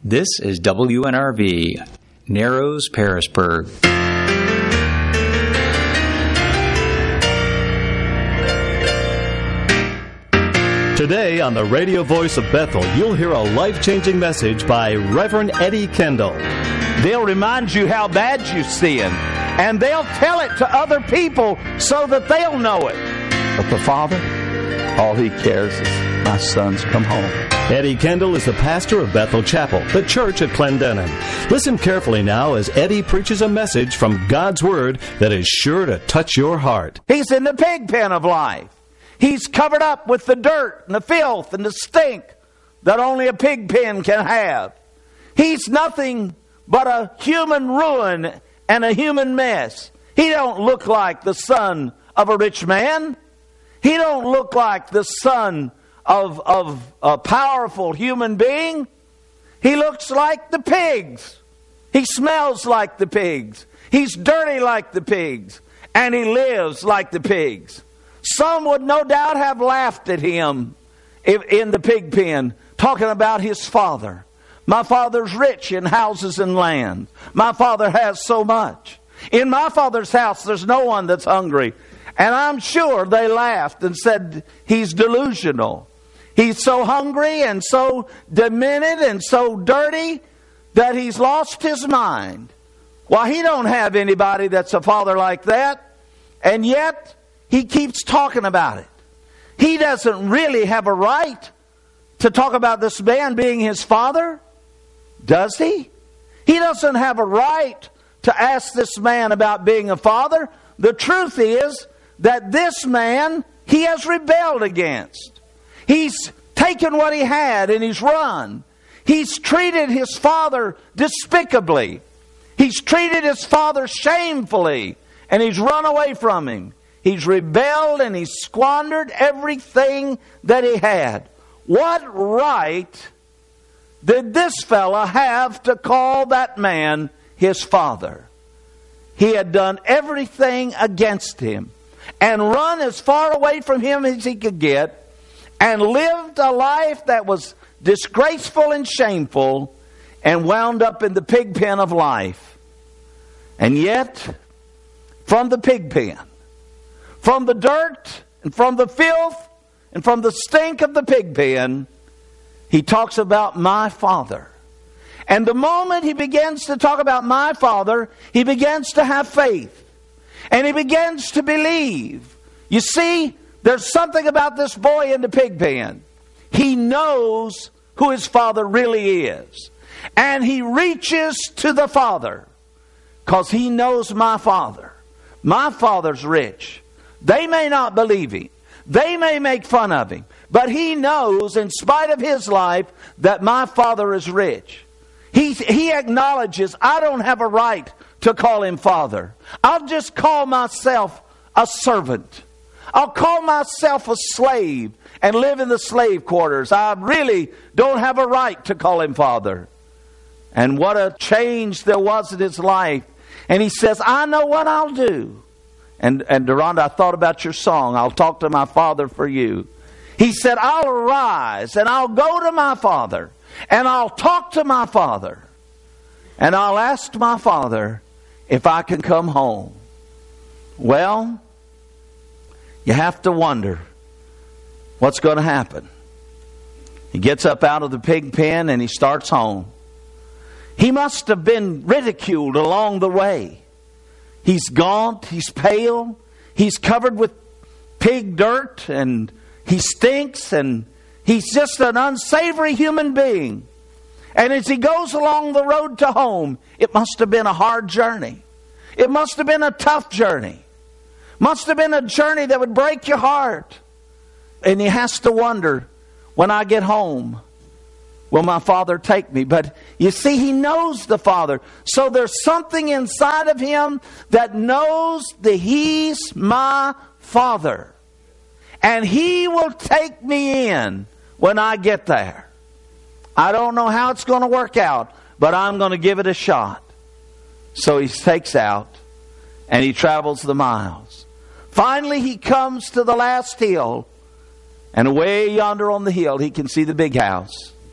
This is WNRV, Narrows, Pearisburg. Today on the radio voice of Bethel, you'll hear a life-changing message by Reverend Eddie Kendall. They'll remind you how bad you sin, and they'll tell it to other people so that they'll know it. But the Father, all He cares is my sons come home. Eddie Kendall is the pastor of Bethel Chapel, the church at Clendenin. Listen carefully now as Eddie preaches a message from God's Word that is sure to touch your heart. He's in the pig pen of life. He's covered up with the dirt and the filth and the stink that only a pig pen can have. He's nothing but a human ruin and a human mess. He don't look like the son of a rich man. He don't look like the son of a powerful human being. He looks like the pigs. He smells like the pigs. He's dirty like the pigs. And he lives like the pigs. Some would no doubt have laughed at him in the pig pen, talking about his father. My father's rich in houses and land. My father has so much. In my father's house, there's no one that's hungry. And I'm sure they laughed and said, he's delusional. He's so hungry and so demented and so dirty that he's lost his mind. Well, he don't have anybody that's a father like that. And yet, he keeps talking about it. He doesn't really have a right to talk about this man being his father, does he? He doesn't have a right to ask this man about being a father. The truth is that this man, he has rebelled against. He's taken what he had and he's run. He's treated his father despicably. He's treated his father shamefully, and he's run away from him. He's rebelled and he's squandered everything that he had. What right did this fella have to call that man his father? He had done everything against him and run as far away from him as he could get and lived a life that was disgraceful and shameful and wound up in the pig pen of life. And yet, from the pig pen, from the dirt and from the filth and from the stink of the pig pen, he talks about my father. And the moment he begins to talk about my father, he begins to have faith. And he begins to believe. You see, there's something about this boy in the pig pen. He knows who his father really is. And he reaches to the Father because he knows my father. My father's rich. They may not believe him. They may make fun of him. But he knows, in spite of his life, that my father is rich. He acknowledges, I don't have a right to call him father. I'll just call myself a servant. I'll call myself a slave and live in the slave quarters. I really don't have a right to call him father. And what a change there was in his life. And he says, I know what I'll do. And Deronda, I thought about your song, I'll talk to my father for you. He said, I'll arise and I'll go to my father and I'll talk to my father. And I'll ask my father if I can come home. Well, you have to wonder what's going to happen. He gets up out of the pig pen and he starts home. He must have been ridiculed along the way. He's gaunt, he's pale, he's covered with pig dirt, and he stinks, and he's just an unsavory human being. And as he goes along the road to home, it must have been a hard journey. It must have been a tough journey. Must have been a journey that would break your heart. And he has to wonder, when I get home, will my father take me? But you see, he knows the Father. So there's something inside of him that knows that he's my Father. And he will take me in when I get there. I don't know how it's going to work out, but I'm going to give it a shot. So he takes out and he travels the miles. Finally, he comes to the last hill. And away yonder on the hill, he can see the big house.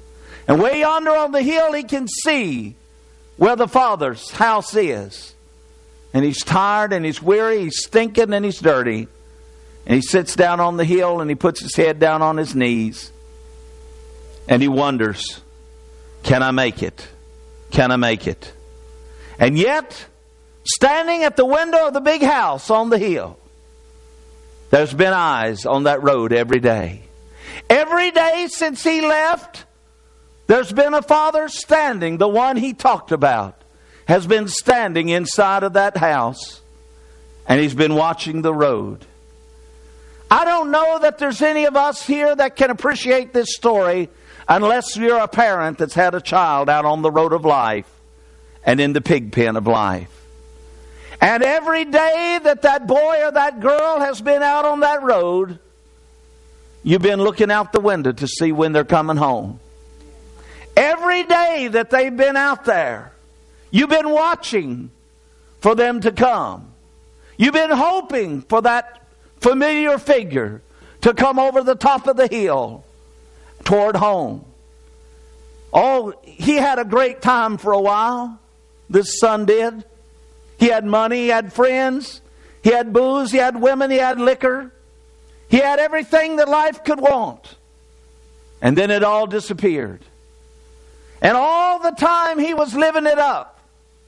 And way yonder on the hill, he can see where the Father's house is. And he's tired and he's weary, he's stinking and he's dirty. And he sits down on the hill and he puts his head down on his knees. And he wonders, can I make it? Can I make it? And yet, standing at the window of the big house on the hill, there's been eyes on that road every day. Every day since he left, there's been a father standing. The one he talked about has been standing inside of that house. And he's been watching the road. I don't know that there's any of us here that can appreciate this story unless you're a parent that's had a child out on the road of life and in the pig pen of life. And every day that that boy or that girl has been out on that road, you've been looking out the window to see when they're coming home. Every day that they've been out there, you've been watching for them to come. You've been hoping for that familiar figure to come over the top of the hill toward home. Oh, he had a great time for a while. This son did. He had money, he had friends, he had booze, he had women, he had liquor. He had everything that life could want. And then it all disappeared. And all the time he was living it up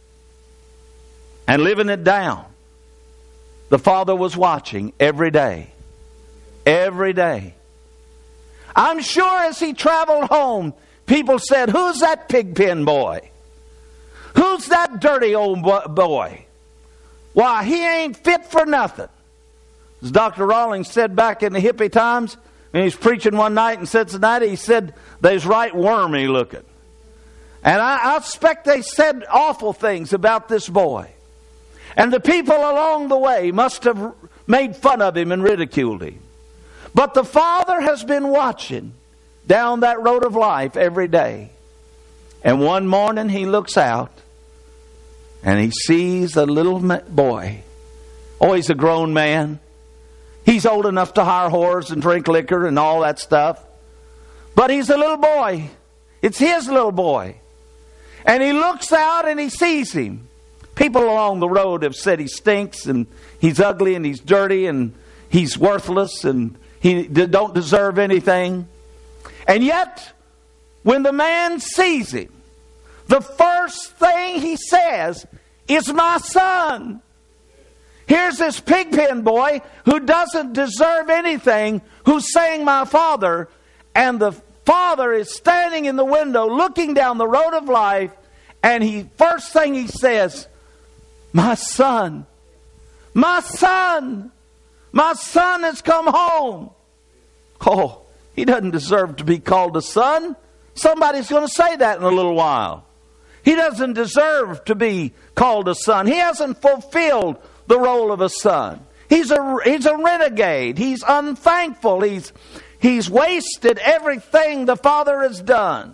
and living it down. The Father was watching every day. Every day. I'm sure as he traveled home, people said, who's that pig pen boy? Who's that dirty old boy? Why, he ain't fit for nothing. As Dr. Rawlings said back in the hippie times, when he was preaching one night in Cincinnati, he said, they's right wormy looking. And I suspect they said awful things about this boy. And the people along the way must have made fun of him and ridiculed him. But the Father has been watching down that road of life every day. And one morning he looks out and he sees a little boy. Oh, he's a grown man. He's old enough to hire whores and drink liquor and all that stuff. But he's a little boy. It's his little boy. And he looks out and he sees him. People along the road have said he stinks and he's ugly and he's dirty and he's worthless and he don't deserve anything. And yet, when the man sees him, the first thing he says is, my son. Here's this pig pen boy who doesn't deserve anything, who's saying, my father. And the father is standing in the window looking down the road of life. And first thing he says, my son, my son, my son has come home. Oh, he doesn't deserve to be called a son. Somebody's going to say that in a little while. He doesn't deserve to be called a son. He hasn't fulfilled the role of a son. He's a renegade. He's unthankful. He's wasted everything the Father has done.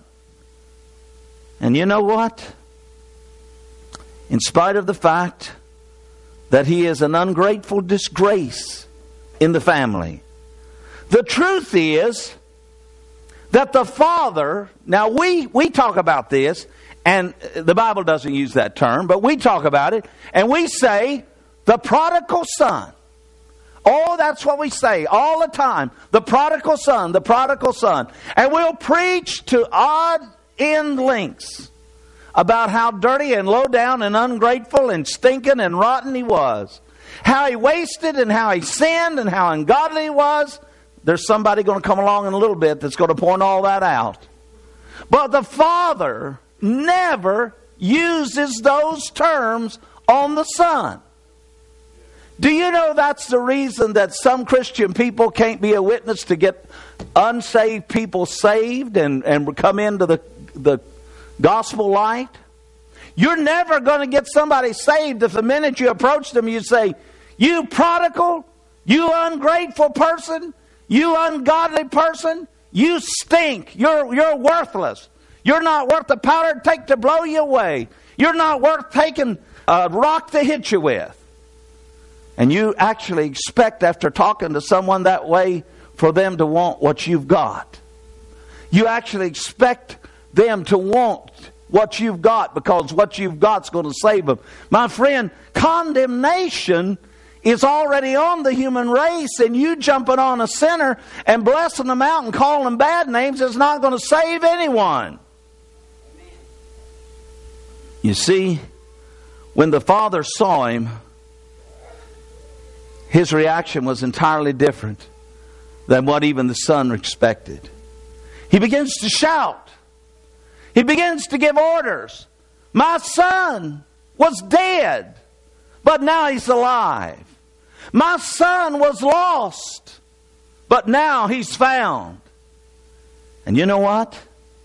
And you know what? In spite of the fact that he is an ungrateful disgrace in the family, the truth is that the Father, now we talk about this, and the Bible doesn't use that term, but we talk about it, and we say, the prodigal son. Oh, that's what we say all the time. The prodigal son, the prodigal son. And we'll preach to odd end lengths about how dirty and low down and ungrateful and stinking and rotten he was. How he wasted and how he sinned and how ungodly he was. There's somebody going to come along in a little bit that's going to point all that out. But the Father never uses those terms on the Son. Do you know that's the reason that some Christian people can't be a witness to get unsaved people saved and come into the gospel light? You're never going to get somebody saved if the minute you approach them you say, you prodigal, you ungrateful person, you ungodly person, you stink, you're worthless. You're not worth the powder it takes to blow you away. You're not worth taking a rock to hit you with. And you actually expect, after talking to someone that way, for them to want what you've got. You actually expect them to want what you've got, because what you've got's going to save them. My friend, condemnation is already on the human race, and you jumping on a sinner and blessing them out and calling them bad names is not going to save anyone. You see, when the Father saw him, his reaction was entirely different than what even the Son expected. He begins to shout. He begins to give orders. My son was dead, but now he's alive. My son was lost, but now he's found. And you know what?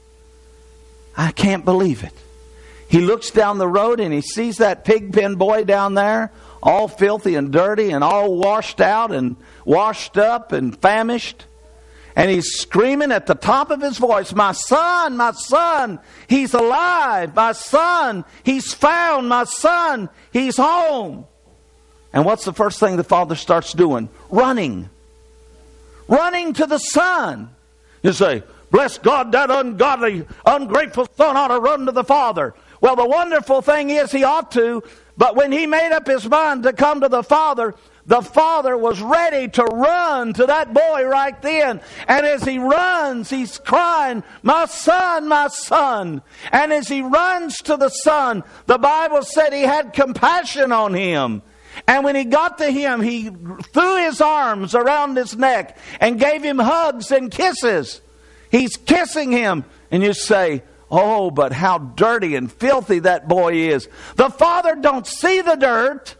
I can't believe it. He looks down the road and he sees that pig pen boy down there, all filthy and dirty and all washed out and washed up and famished. And he's screaming at the top of his voice, my son, he's alive. My son, he's found. My son, he's home. And what's the first thing the Father starts doing? Running. Running to the Son. You say, bless God, that ungodly, ungrateful son ought to run to the Father. Well, the wonderful thing is he ought to, but when he made up his mind to come to the Father was ready to run to that boy right then. And as he runs, he's crying, my son, my son. And as he runs to the Son, the Bible said he had compassion on him. And when he got to him, he threw his arms around his neck and gave him hugs and kisses. He's kissing him. And you say, oh, but how dirty and filthy that boy is. The Father don't see the dirt.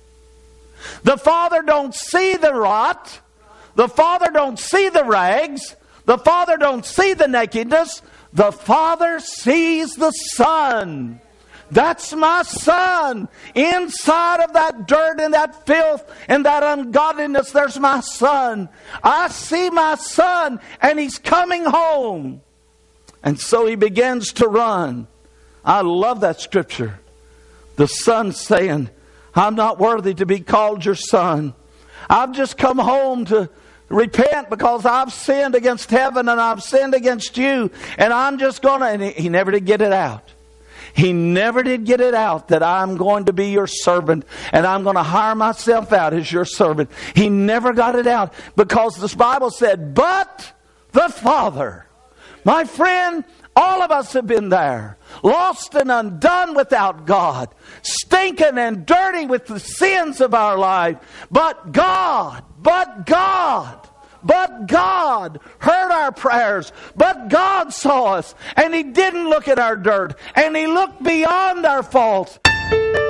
The Father don't see the rot. The Father don't see the rags. The Father don't see the nakedness. The Father sees the Son. That's my son. Inside of that dirt and that filth and that ungodliness, there's my son. I see my son, and he's coming home. And so he begins to run. I love that scripture. The son saying, I'm not worthy to be called your son. I've just come home to repent because I've sinned against heaven and I've sinned against you. And I'm just going to... And he never did get it out. He never did get it out that I'm going to be your servant and I'm going to hire myself out as your servant. He never got it out because the Bible said, but the Father. My friend, all of us have been there. Lost and undone without God. Stinking and dirty with the sins of our life. But God heard our prayers. But God saw us. And He didn't look at our dirt. And He looked beyond our faults.